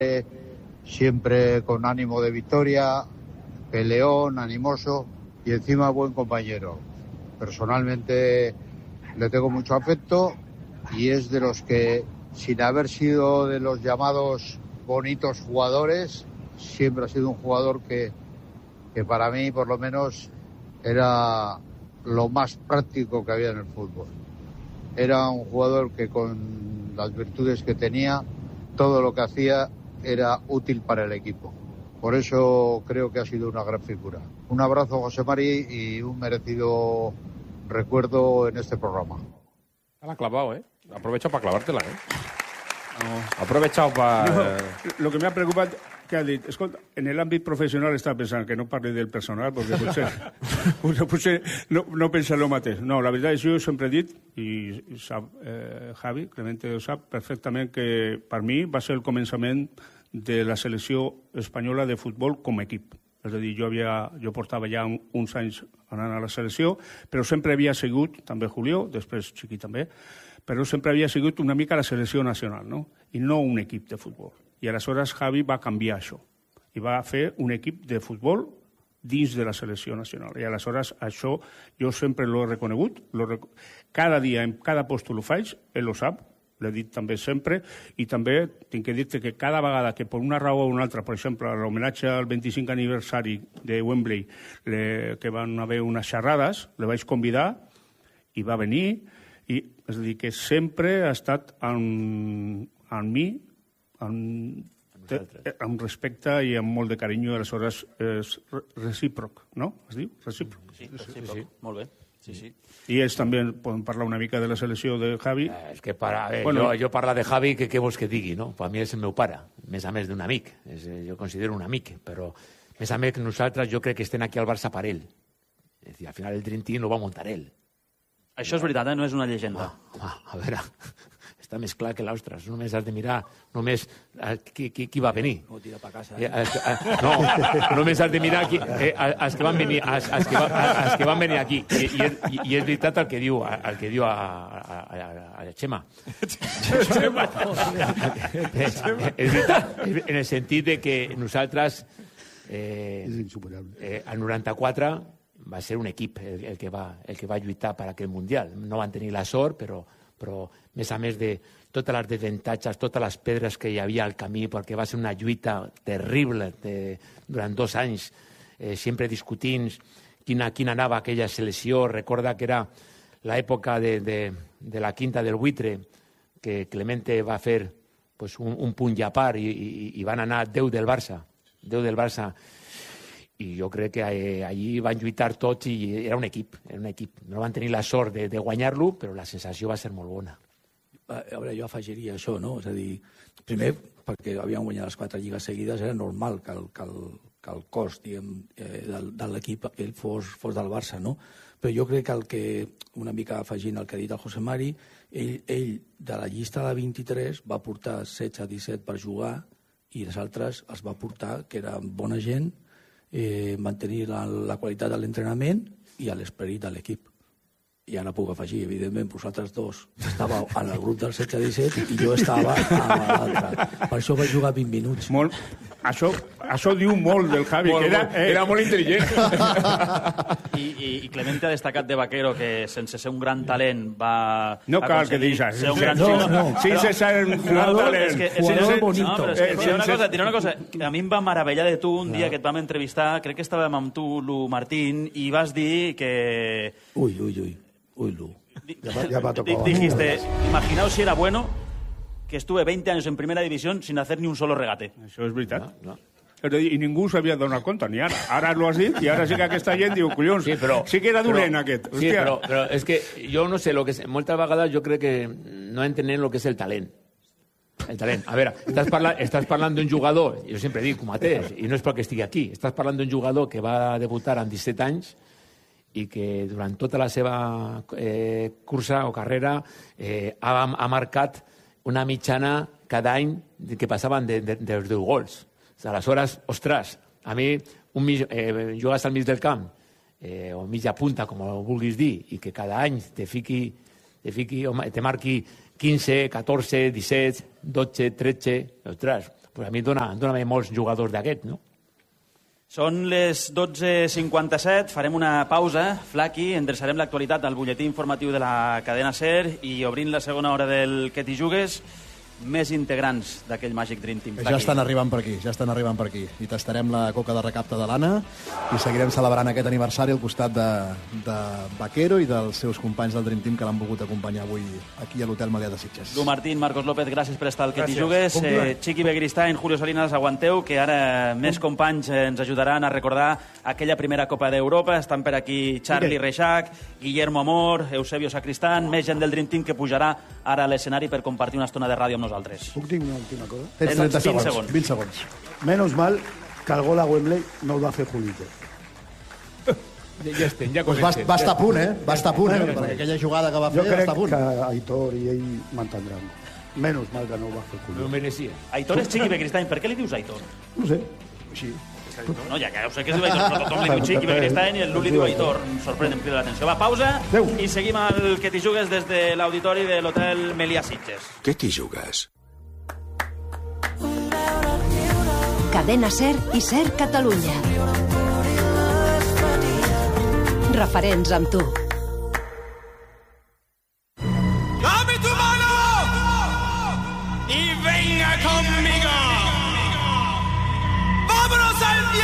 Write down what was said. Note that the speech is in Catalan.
siempre con ánimo de victoria, peleón, animoso y encima buen compañero. Personalmente le tengo mucho afecto y es de los que, sin haber sido de los llamados bonitos jugadores, siempre ha sido un jugador que para mí, por lo menos, era lo más práctico que había en el fútbol. Era un jugador que, con las virtudes que tenía, todo lo que hacía era útil para el equipo. Por eso creo que ha sido una gran figura. Un abrazo, José Mari, y un merecido recuerdo en este programa. La ha clavado, ¿eh? Aprovecha para clavártela, ¿eh? No. Aprovechado para... Lo que m'ha preocupat que ha dit, escolta, en l'àmbit professional està pensant que no parli del personal perquè potser no pensa el mateix. No, la veritat és que jo sempre he dit, i sap Javi, Clemente ho sap perfectament, que per mi va ser el començament de la selecció espanyola de futbol com a equip. És a dir, jo portava ja uns anys anant a la selecció, però sempre havia sigut, també Julio, després Chiqui també, però sempre havia sigut una mica la selecció nacional, no? I no un equip de futbol. I aleshores Javi va canviar això i va fer un equip de futbol dins de la selecció nacional. I aleshores això jo sempre l'he reconegut, cada dia, en cada post ho faig, ell ho sap, l'he dit també sempre, i també tinc que dir-te que cada vegada que per una raó o una altra, per exemple, l'homenatge al 25 aniversari de Wembley, que van haver unes xerrades, le vaig convidar i va venir, i és a dir, que sempre ha estat amb mi, amb respecte i amb molt de carinyo, aleshores és recíproc, no? Es diu? Recíproc. Sí, recíproc. Molt bé. Sí, sí. I ells també poden parlar una mica de la selecció de Javi. És que jo parlo de Javi, què vols que digui, no? Per mi és el meu pare, més a més d'un amic. Jo considero un amic, però més a més nosaltres jo crec que estem aquí al Barça per ell. És dir, al final el Dream Team ho va muntar ell. Això és veritat, no és una llegenda. A veure, està més clar que l'ostres. Només has de mirar qui va venir. No tira per casa. No, només has de mirar els que van venir, els que van venir aquí. I és veritat el que diu a Xema. És veritat, en el sentit de que nosaltres al 94 va ser un equip el que va lluitar per aquest Mundial. No van tenir la sort, però més a més de totes les desavantatges, totes les pedres que hi havia al camí, perquè va ser una lluita terrible durant 2 anys, sempre discutint quina anava aquella selecció. Recorda que era l'època de la quinta del buitre, que Clemente va fer un punt i a part i van anar 10 del Barça. I jo crec que allí van lluitar tots i era un equip. No van tenir la sort de guanyar-lo, però la sensació va ser molt bona. A veure, jo afegiria això, no? És a dir, primer, perquè havien guanyat les 4 lligues seguides, era normal que el cos, diguem, de l'equip aquell fos del Barça, no? Però jo crec que el que, una mica afegint el que ha dit el José Mari, ell de la llista de 23 va portar 16-17 per jugar i els altres els va portar, que eren bona gent, mantenir la qualitat de l'entrenament i l'esperit de l'equip. I ara puc afegir, evidentment, vosaltres dos estàveu en el grup del 16-17 i jo estava a l'altre. Per això vaig jugar 20 minuts. Això diu molt del Javi, que era molt intel·ligent. I Clemente ha destacat de Vaquero que sense ser un gran talent va... No cal que diguis ser un gran sense ser un gran talent. Jugador bonito. No, però és que diré una cosa. A mi em va meravellar de tu un dia que et vam entrevistar, crec que estàvem amb tu, Lu Martín, i vas dir que... Uy, Lu. Ya va a tocar. Dijiste, imaginaos si era bueno que estuve 20 años en primera división sin hacer ni un solo regate. Això és veritat. I ningú s'havia donat compte, ni ara. Ara l'ho has dit i ara sí que aquesta gent diu, collons, sí que era dolent aquest. Sí, però és que jo no sé, moltes vegades jo crec que no entenem el que és el talent. El talent. A veure, estàs parlant d'un jugador, jo sempre dic el mateix, i no és perquè estigui aquí, estàs parlant d'un jugador que va debutar amb 17 anys i que durant tota la seva cursa o carrera ha marcat una mitjana cada any que passaven dels 10 gols. Aleshores, ostres, a mi jugues al mig del camp o mitja punta, com ho vulguis dir, i que cada any te marqui 15, 14, 17, 12, 13... Ostres, pues a mi dona molts jugadors d'aquests, no? Són les 12:57, farem una pausa. Flaqui, endreçarem l'actualitat al butlletí informatiu de la cadena SER i obrint la segona hora del Que t'hi jugues, més integrants d'aquell Màgic Dream Team. Ja estan arribant per aquí. I tastarem la coca de recapte de l'Anna i seguirem celebrant aquest aniversari al costat de Vaquero i dels seus companys del Dream Team que l'han volgut acompanyar avui aquí a l'Hotel Melià de Sitges. Lu Martín, Marcos López, gràcies per estar al Que t'hi jugues. Chiqui Begiristain, Julio Salinas, aguanteu, que ara més companys ens ajudaran a recordar aquella primera Copa d'Europa. Estan per aquí Charlie Reixac, Guillermo Amor, Eusebio Sacristán, més gent del Dream Team que pujarà ara a l'escenari per compartir una estona de ràdio amb nosaltres. Puc dir una última cosa? Tens 20 segons. Menos mal que el gol a Wembley no el va fer Julito. Ja estem, ja pues va estar a punt, perquè aquella jugada que va fer està a punt. Jo crec que Aitor i ell m'entendran. Menos mal que no ho va fer Julito. No ho merecia. Aitor és Chiqui Begiristain. Per què li dius Aitor? No sé, així. No, ja ho sé que es diu Aitor, però tothom li diu Chiqui Begiristain i el Luli diu Aitor. Em sorprèn, em crida l'atenció. Va, pausa i seguim al Que t'hi jugues des de l'auditori de l'Hotel Melià Sitges. Que t'hi jugues? Cadena SER i SER Catalunya. Referents amb tu. ¡Dame tu mano! Y venga conmigo.